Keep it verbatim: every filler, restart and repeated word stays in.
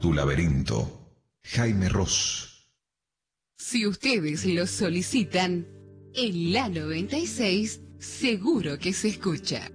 tu laberinto. Jaime Ross. Si ustedes lo solicitan, en la noventa y seis seguro que se escucha.